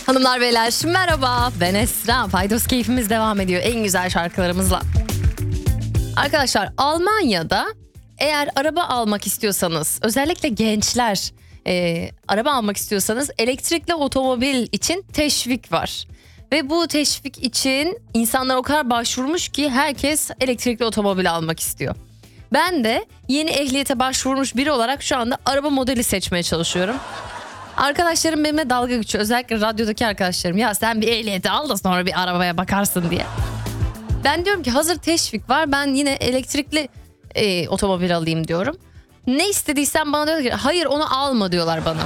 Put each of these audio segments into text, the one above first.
Hanımlar beyler merhaba, ben Esra. Paydos keyfimiz devam ediyor en güzel şarkılarımızla. Arkadaşlar, Almanya'da eğer araba almak istiyorsanız, özellikle gençler araba almak istiyorsanız elektrikli otomobil için teşvik var. Ve bu teşvik için insanlar o kadar başvurmuş ki herkes elektrikli otomobil almak istiyor. Ben de yeni ehliyete başvurmuş biri olarak şu anda araba modeli seçmeye çalışıyorum. Arkadaşlarım benimle dalga geçiyor. Özellikle radyodaki arkadaşlarım. Ya sen bir ehliyeti al da sonra bir arabaya bakarsın diye. Ben diyorum ki hazır teşvik var. Ben yine elektrikli otomobil alayım diyorum. Ne istediysen bana diyor ki hayır onu alma diyorlar bana.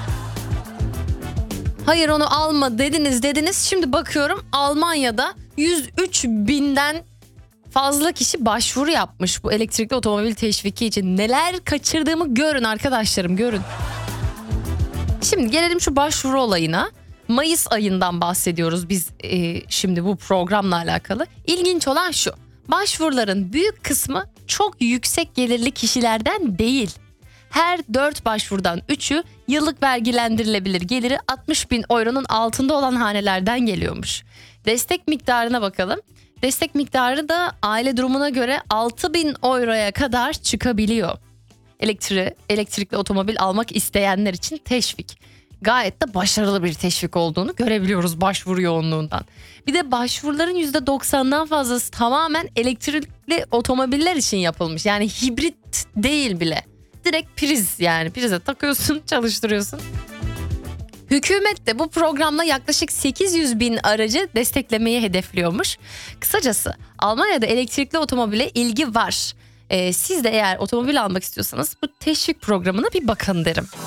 Hayır onu alma dediniz. Şimdi bakıyorum Almanya'da 103 binden fazla kişi başvuru yapmış bu elektrikli otomobil teşviki için. Neler kaçırdığımı görün arkadaşlarım, görün. Şimdi gelelim şu başvuru olayına. Mayıs ayından bahsediyoruz biz şimdi bu programla alakalı. İlginç olan şu. Başvuruların büyük kısmı çok yüksek gelirli kişilerden değil. Her 4 başvurudan 3'ü yıllık vergilendirilebilir geliri 60 bin euronun altında olan hanelerden geliyormuş. Destek miktarına bakalım. Destek miktarı da aile durumuna göre 6 bin euroya kadar çıkabiliyor. Elektrikli otomobil almak isteyenler için teşvik. Gayet de başarılı bir teşvik olduğunu görebiliyoruz başvuru yoğunluğundan. Bir de başvuruların %90'dan fazlası tamamen elektrikli otomobiller için yapılmış. Yani hibrit değil bile. Direkt priz, yani prize takıyorsun, çalıştırıyorsun. Hükümet de bu programla yaklaşık 800 bin aracı desteklemeyi hedefliyormuş. Kısacası Almanya'da elektrikli otomobile ilgi var. Siz de eğer otomobil almak istiyorsanız bu teşvik programına bir bakın derim.